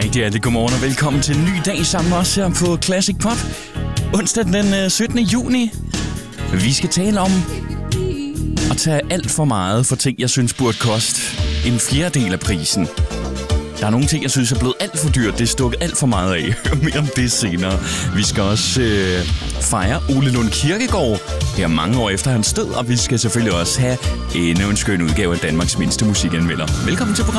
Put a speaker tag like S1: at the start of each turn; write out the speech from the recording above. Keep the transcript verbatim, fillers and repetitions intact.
S1: Rigtig hjertelig godmorgen og velkommen til en ny dag sammen med os her på Classic Pop. Onsdag den syttende juni. Vi skal tale om at tage alt for meget for ting, jeg synes burde koste en fjerdedel af prisen. Der er nogle ting, jeg synes er blevet alt for dyrt. Det er stukket alt for meget af. Hør mere om det senere. Vi skal også øh, fejre Ole Lund Kirkegaard her mange år efter hans død. Og vi skal selvfølgelig også have endnu en skøn udgave af Danmarks mindste musikanmelder. Velkommen til programmet.